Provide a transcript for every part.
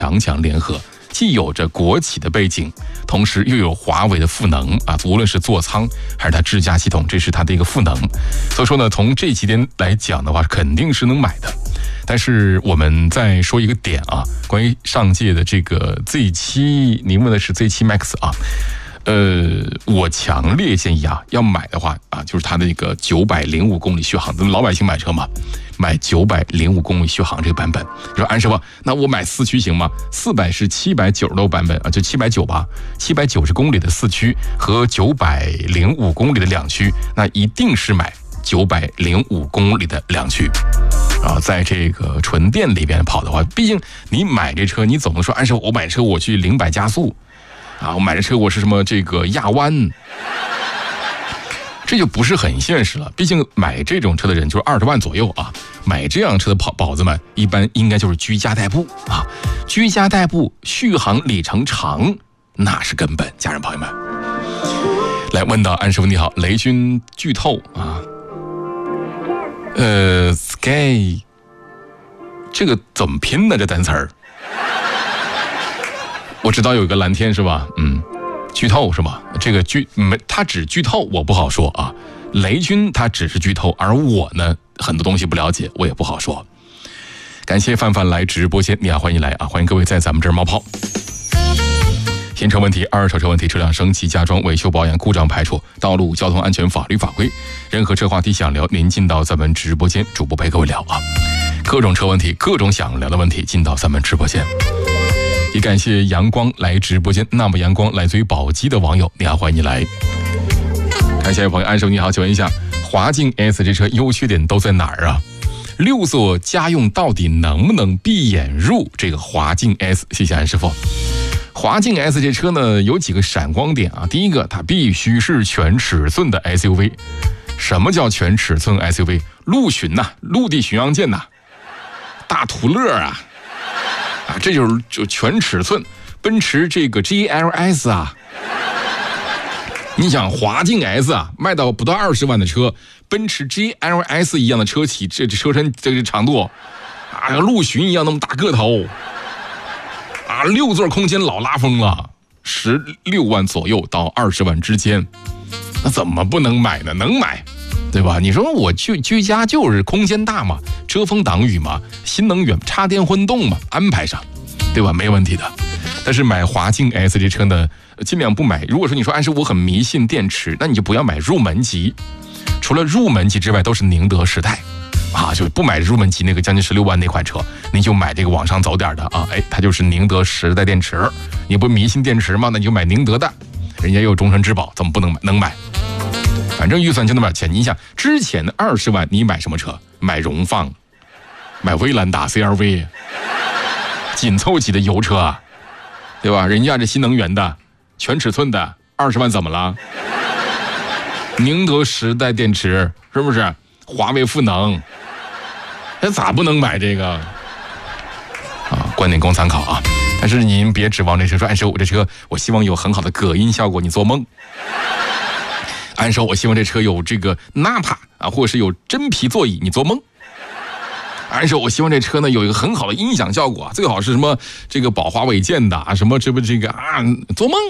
强强联合，既有着国企的背景，同时又有华为的赋能啊，无论是座舱还是它智驾系统，这是它的一个赋能。所以说呢，从这几点来讲的话，肯定是能买的。但是我们再说一个点啊，关于上届的这个 Z7， 您问的是 Z7 Max 啊。我强烈建议啊，要买的话啊，就是它的一个905公里续航，咱们老百姓买车嘛，买905公里续航这个版本。你说安师傅，那我买四驱行吗？400是790多版本啊，就790吧，790公里的四驱和905公里的两驱，那一定是买905公里的两驱。啊，在这个纯电里边跑的话，毕竟你买这车，你总能说安师傅，我买车我去0-100加速。啊，我买这车我是什么这个亚湾，这就不是很现实了。毕竟买这种车的人就是20万左右啊，买这样车的宝子们一般应该就是居家代步啊，居家代步续航里程长那是根本。家人朋友们，来问到安师傅你好，雷军剧透啊，Sky 这个怎么拼呢？这单词儿？我知道有一个蓝天是吧？剧透是吧？这个他只剧透我不好说啊。雷军他只是剧透，而我呢很多东西不了解，我也不好说。感谢范范来直播间，你好，欢迎来啊！欢迎各位在咱们这儿冒泡。新车问题、二手车问题、车辆升级加装、维修保养、故障排除、道路交通安全法律法规，任何车话题想聊，您进到咱们直播间，主播陪各位聊啊。各种车问题、各种想聊的问题，进到咱们直播间。也感谢阳光来直播间，那么阳光来自于宝鸡的网友，你好，欢迎你来。看下一位朋友安叔你好，请问一下，华境 S 这车优缺点都在哪儿啊？6座家用到底能不能闭眼入这个华境 S？ 谢谢安师傅。华境 S 这车呢有几个闪光点啊，第一个，它必须是全尺寸的 SUV。什么叫全尺寸 SUV？ 陆巡呐，陆地巡洋舰呐，大途乐啊。这就全尺寸，奔驰这个 GLS 啊，你想华境 S 啊，卖到不到20万的车，奔驰 GLS 一样的车体，这车身这个长度啊，陆巡一样那么大个头啊，6座空间老拉风了，16万左右到20万之间，那怎么不能买呢？能买，对吧？你说我居家就是空间大嘛，遮风挡雨嘛，新能源插电混动嘛，安排上，对吧？没问题的。但是买华境 S 这车呢，尽量不买。如果说你说安师我很迷信电池，那你就不要买入门级。除了入门级之外，都是宁德时代啊，就不买入门级那个将近16万那款车，你就买这个往上走点的啊，它就是宁德时代电池。你不迷信电池吗？那你就买宁德的，人家也有终身质保，怎么不能买？能买。反正预算就那么点钱，你想之前的20万你买什么车？买荣放，买威兰达 CRV， 紧凑级的油车啊，对吧？人家这新能源的全尺寸的20万怎么了？宁德时代电池是不是？华为赋能，咋不能买这个啊？观点供参考啊。但是您别指望这车说，按说我这车我希望有很好的隔音效果，你做梦。按说我希望这车有这个纳帕啊，或者是有真皮座椅，你做梦。按说我希望这车呢有一个很好的音响效果，最好是什么这个宝华韦健的啊，什么这个啊，做梦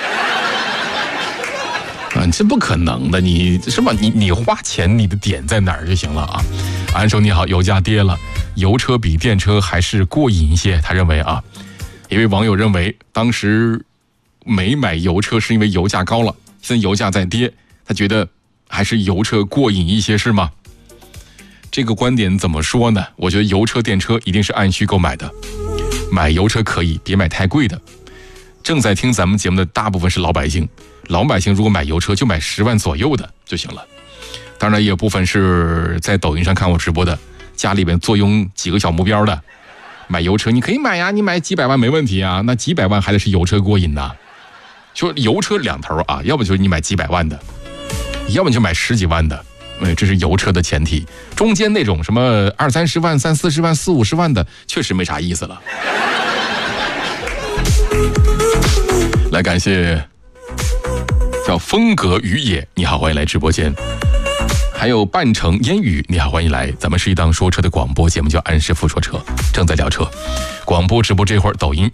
啊，这不可能的，你是吧？你花钱，你的点在哪儿就行了啊。按说你好，油价跌了，油车比电车还是过瘾一些，他认为啊。一位网友认为，当时没买油车是因为油价高了，现在油价在跌。他觉得还是油车过瘾一些是吗？这个观点怎么说呢？我觉得油车电车一定是按需购买的，买油车可以，别买太贵的。正在听咱们节目的大部分是老百姓，老百姓如果买油车就买10万左右的就行了。当然也有部分是在抖音上看我直播的，家里边坐拥几个小目标的，买油车你可以买呀，你买几百万没问题啊，那几百万还得是油车过瘾呐。就油车两头啊，要不就是你买几百万的，要么就买10几万的，这是油车的前提。中间那种什么20-30万、30-40万、40-50万的，确实没啥意思了。来感谢叫风格雨野，你好，欢迎来直播间。 还有半城烟雨，你好，欢迎来，咱们是一档说车的广播节目，叫安师傅说车，正在聊车。广播直播这会儿，抖音